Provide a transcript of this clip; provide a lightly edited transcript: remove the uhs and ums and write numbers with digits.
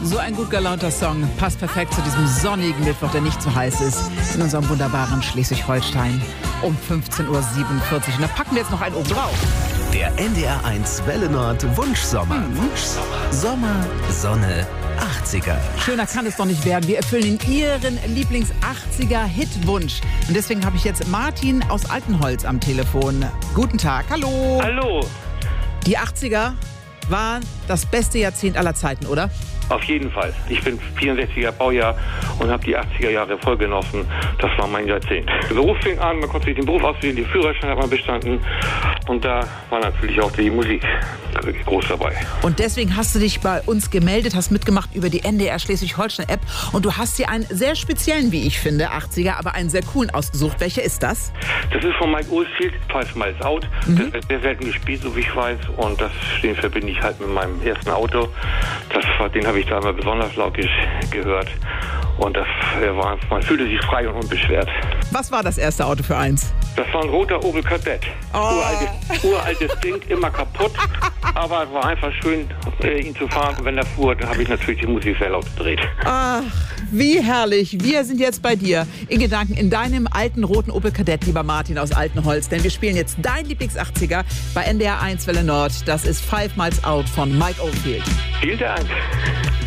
So ein gut gelaunter Song passt perfekt zu diesem sonnigen Mittwoch, der nicht zu heiß ist, in unserem wunderbaren Schleswig-Holstein um 15.47 Uhr. Und da packen wir jetzt noch einen oben drauf. Der NDR1 Welle Nord Wunschsommer. Sommer, Sonne, 80er. Schöner kann es doch nicht werden. Wir erfüllen Ihren Lieblings-80er-Hitwunsch. Und deswegen habe ich jetzt Martin aus Altenholz am Telefon. Guten Tag, hallo. Hallo. Die 80er waren das beste Jahrzehnt aller Zeiten, oder? Auf jeden Fall. Ich bin 64er Baujahr und habe die 80er Jahre voll genossen. Das war mein Jahrzehnt. Der Beruf fing an, man konnte sich den Beruf auswählen, den Führerschein hat man bestanden. Und da war natürlich auch die Musik groß dabei. Und deswegen hast du dich bei uns gemeldet, hast mitgemacht über die NDR Schleswig-Holstein-App. Und du hast dir einen sehr speziellen, wie ich finde, 80er, aber einen sehr coolen ausgesucht. Welcher ist das? Das ist von Mike Oldfield, Five Miles Out. Der wird sehr selten gespielt, so wie ich weiß. Und den verbinde ich halt mit meinem ersten Auto. Den habe ich da immer besonders laut gehört. Und man fühlte sich frei und unbeschwert. Was war das erste Auto für eins? Das war ein roter Opel Kadett. Oh. Uraltes Ding, immer kaputt. Aber es war einfach schön, ihn zu fahren. Und wenn er fuhr, dann habe ich natürlich die Musik sehr laut gedreht. Ach, wie herrlich. Wir sind jetzt bei dir. In Gedanken in deinem alten roten Opel Kadett, lieber Martin aus Altenholz. Denn wir spielen jetzt dein Lieblings-80er bei NDR1 Welle Nord. Das ist Five Miles Out von Mike Oldfield. Vielen Dank.